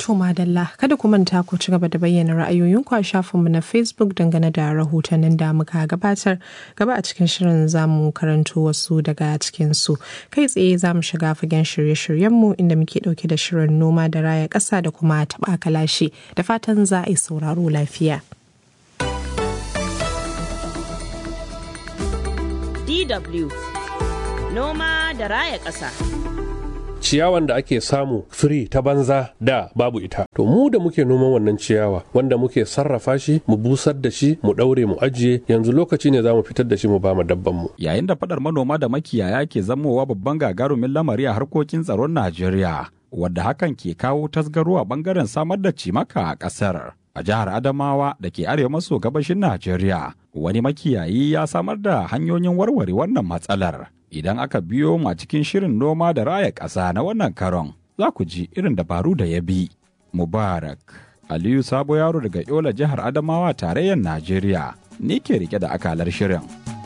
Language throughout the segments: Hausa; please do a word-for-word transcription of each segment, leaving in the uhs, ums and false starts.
To madalla, kada ku manta ku ci gaba da bayyana ra'ayoyinku a shafinmu na Facebook dangane da rahotannin da muka gabatar. Gaba a cikin shirin zamu karanto wasu daga cikinsu. Kai tsaye za mu shiga fagen shirye-shiryenmu inda muke ɗauke da shirin noma da raya ƙasa da kuma taɓa kalashi. Da fatan za a yi sauraro lafiya. D W Noma da raya ƙasa. Ciyawan da ake samu free ta banza da babu ita. To mu da muke noman wannan ciyawa wanda muke sarrafa shi mu busar da shi mu daure mu ajiye yanzu lokaci ne za mu fitar da shi mu ba mu dabban mu. Yayin da fadar manoma da makiyaya ke zamowa babban gagarumin lamari a harkokin tsaron Najeriya, wadda hakan ke kawo tasgaro a bangaren samar da cimaka a ƙasar. A jihar Adamawa da ke arewa maso gabashin Najeriya, wani makiyayi ya samar da hanyoyin warware wannan matsalar. Idan aka biyo ma cikin shirin noma da raya ƙasa na wannan karon, za ku ji irin dabaru da ya bi. Mubarak Aliyu Sabo Yaro daga Yola jihar Adamawa tarayyar Najeriya ne ke rike da akalar shirin.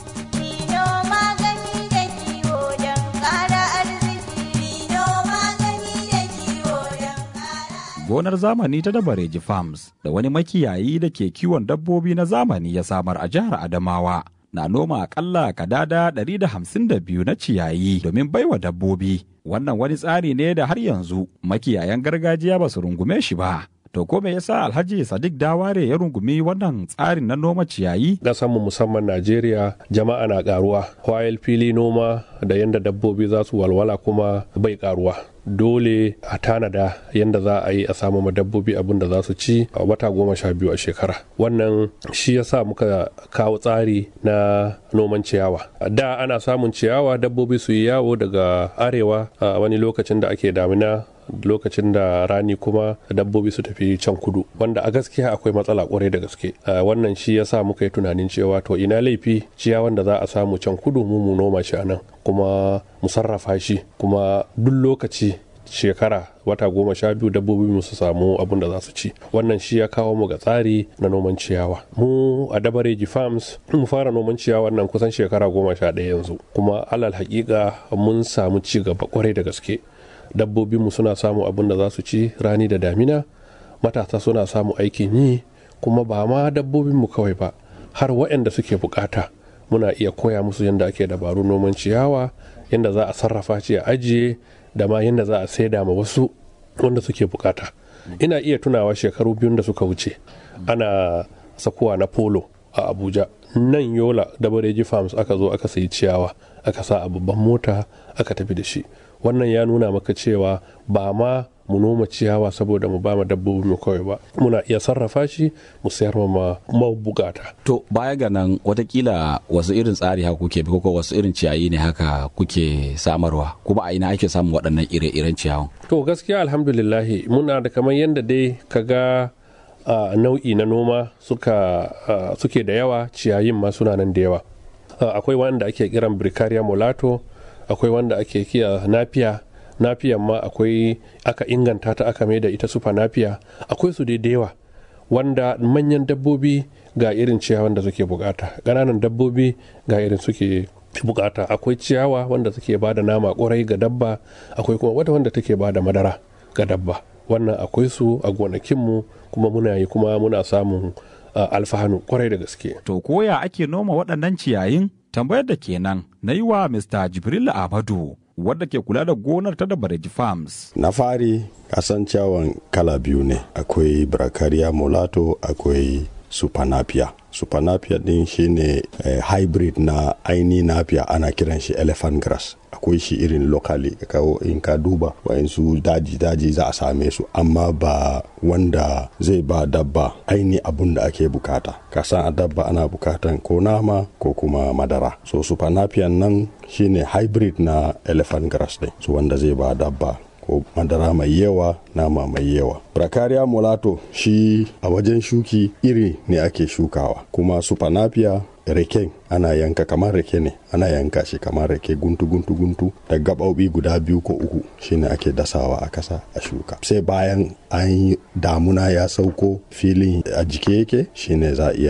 Gonar zamani ta Dabareji Farms da wani makiyayi da ke kiwon dabbobi na zamani ya samar a jihar Adamawa. Na noma akalla kadada ɗari da hamsin da biyu na ciyayi domin baiwa dabbobi. Wannan wani tsari ne da har yanzu makiyayan gargajiya ba su rungume shi ba. To ko me yasa Alhaji Sadiq Daware ya rungumi wannan tsarin na noma ciyayi? Ƙasar mu musamman Najeriya jama'a na karuwa. While fili noma da yanda dabbobi za su walwala kuma bai karuwa. Dole a tanada yadda za a yi a samu ma dabbobi abin da za su ci a wata goma sha biyu a shekara. Wannan shi ya sa muka kawo tsari na noman ciyawa. Da ana samun ciyawa dabbobi su yi yawo daga arewa a wani lokacin da ake damina, lokacin da rani kuma dabbobi su tafi can kudu, wanda a gaskiya akwai matsala kwarai da gaske. Wannan shi ya sa muka yi tunanin cewa to ina laifi ciyawan da za a samu can kudu mu mu noma shi a nan kuma mu sarrafa shi, kuma duk lokaci shekara wata goma sha biyu dabbobi mu su samu abin da za su ci. Wannan shi ya kawo mu ga tsari na noman ciyawa. Mu a Dabareji Farms mu fara noman ciyawa nan kusan shekara goma sha ɗaya yanzu, kuma alal haƙiƙa mun samu ci gaba kwarai da gaske. Dabbobin mu suna samu abin da za su ci rani da damina, matasa suna samu aikin yi, kuma ba ma dabbobin mu kawai ba har waɗanda suke bukata muna iya koya musu yadda ake dabaru noman ciyawa, yadda za a sarrafa shi a ajiye, da ma yadda za a saida ma wasu wanda suke bukata. Ina iya tunawa shekaru biyun da suka wuce ana sakuwa na polo a Abuja. Nan Yola Dabareji Farms aka zo aka sayi ciyawa aka sa a babban mota aka tafi da shi. Wannan ya nuna maka cewa ba ma mu noma ciyawa saboda mu ba ma dabbobi mu kawai ba, muna iya sarrafa shi mu sayar ma mabukata. To baya ga nan watakila wasu irin tsari haka kuke bi ko wasu irin ciyayi ne haka kuke samarwa, kuma a ina ake samun waɗannan ire-iren ciyawan? To gaskiya alhamdulillahi muna da kamar yadda dai kaga uh, nau'i na noma suka uh, suke da yawa, ciyayin ma suna nan da yawa. Uh, akwai wanda ake kiran Bricaria mulato, akwai wanda ake kiya nafiya. Nafiyan ma akwai aka inganta ta aka mai da ita sufa nafiya. Akwai su dai da yawa wanda manyan dabbobi ga irin ciyawan da suke bukata, ƙananan dabbobi ga irin suke bukata. Akwai ciyawa wanda suke bada nama ƙwarai ga dabba, akwai kuma wata wanda take bada madara ga dabba. Wannan akwai su a gonakinmu kuma muna yi kuma muna samun uh, alfahanu ƙwarai da gaske. To koya ake noma waɗannan ciyayin? Tambayar da kenan na yi wa Mister Jibril Ahmadu, wadda ke kula da gonar ta Dabareji Farms. Na fari kasan ciyawan kala biyu ne, akwai Bricaria mulato, akwai Supanapia. Supanapia din shine eh, hybrid na aini napia, ana kiran shi elephant grass. Akwai shi irin locally, kawo in ka duba wayansu daji daji za a same su, amma ba wanda zai ba dabba aini abun da ake bukata. Kasan a dabba ana bukatan ko nama ko kuma madara. So Supanapia nan shine hybrid na elephant grass din, so wanda zai ba dabba ko madara mai yawa, nama mai yawa. Bricaria mulato shi a wajen shuki iri ne ake shukawa, kuma Supanapia reken ana yanka kamar rake ne, ana yanka shi kamar rake guntu guntu guntu da gaɓoɓi guda biyu ko uku, shine ake dasawa a kasa a shuka. Sai bayan an yi damuna ya sauko filin a jike yake, shine za iya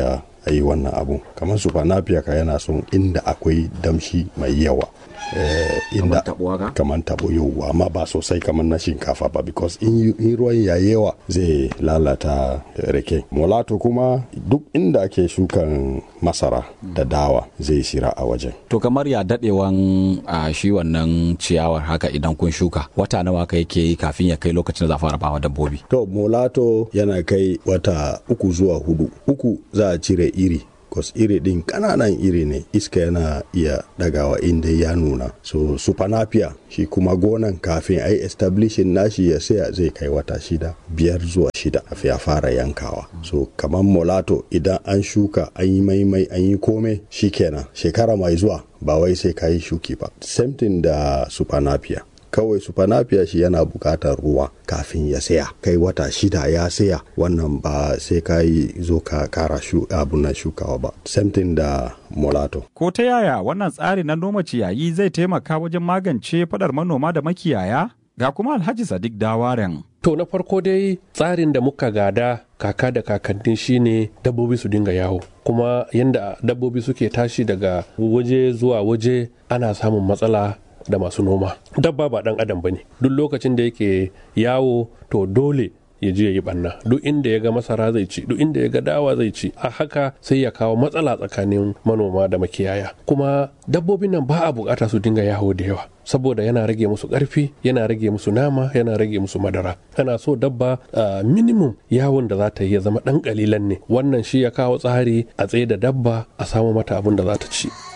a yi wannan abu. Kamar Supanapia ka yana son inda akwai damshi mai yawa. Eh, inda kamar tabo yauwa amma ba sosai kamar na shinkafa ba, because in, in ruwan ya yawa zai lalata rake. Molato kuma duk inda ake shukan masara da dawa zai shira a wajen. To kamar ya dadewan a shi wannan ciyawar haka idan kun shuka wata nawa ka yake kafin ya kai lokacin da za fara bawa dabbobi? To molato yana kai wata uku zuwa hudu. Uku za a cire iri. Kos iri din kananan iri ne, iska yana iya dagawa inda ya nuna. So Supanapia shi kuma gonan kafin a yi establishing nashi ya saya zai kai wata shida biyar zuwa shida kafin ya fara yankawa. So kamar molato idan an shuka an yi maimai an yi kome shikenan shekara mai zuwa ba wai sai ka yi shuki ba. Same thing da Supanapia. Kawai Supanapia shi yana bukatar ruwa kafin ya saya, kai wata shida ya saya, wannan ba sai ka yi zo ka kara shu abun nan shukawa ba. Same thing da molato. Ko ta yaya wannan tsari na noma ciyayi zai taimaka wajen magance fadar manoma da makiyaya? Ga kuma Alhaji Sadiq Dawaren. To na farko dai tsarin da muka gada kaka da kakanni shine dabbobi su dinga yawo, kuma yanda dabbobi suke tashi daga waje zuwa waje ana samun matsala da masu noma. Dabba ba dan adam bane, duk lokacin da yake yawo to dole ya je ya yi banna. Duk inda ya ga masara zai ci, duk inda ya ga dawa zai ci, a haka sai ya kawo matsala tsakanin manoma da makiyaya. Kuma dabbobin nan ba a bukata su dinga yawo da yawa, saboda yana rage musu karfi, yana rage musu nama, yana rage musu madara. Ana so dabba uh, minimum yawon da za ta yi ya zama dan kalilan ne. Wannan shi ya kawo tsari a tsaye da dabba a samu mata abin da za ta ci.